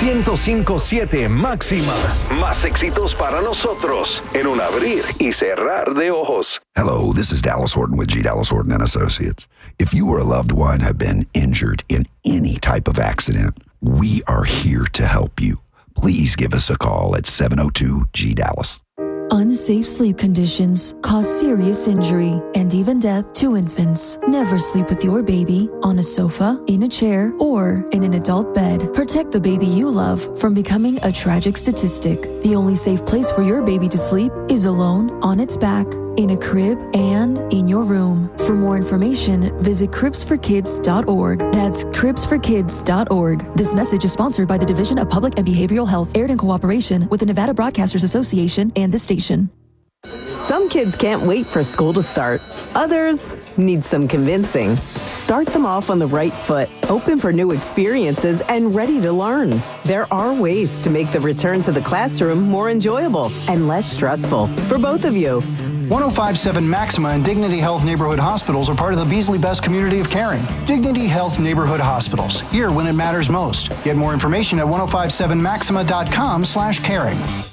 105.7 Máxima. Más éxitos para nosotros en un abrir y cerrar de ojos. Hello, this is Dallas Horton with G. Dallas Horton and Associates. If you or a loved one have been injured in any type of accident, we are here to help you. Please give us a call at 702-G-DALLAS. Unsafe sleep conditions cause serious injury and even death to infants. Never sleep with your baby on a sofa, in a chair, or in an adult bed. Protect the baby you love from becoming a tragic statistic. The only safe place for your baby to sleep is alone, on its back, in a crib, and in your room. For more information, visit cribsforkids.org. That's cribsforkids.org. This message is sponsored by the Division of Public and Behavioral Health, aired in cooperation with the Nevada Broadcasters Association and this station. Some kids can't wait for school to start. Others need some convincing. Start them off on the right foot, open for new experiences, and ready to learn. There are ways to make the return to the classroom more enjoyable and less stressful for both of you. 105.7 Maxima and Dignity Health Neighborhood Hospitals are part of the Beasley Best community of caring. Dignity Health Neighborhood Hospitals, here when it matters most. Get more information at 1057maxima.com/caring.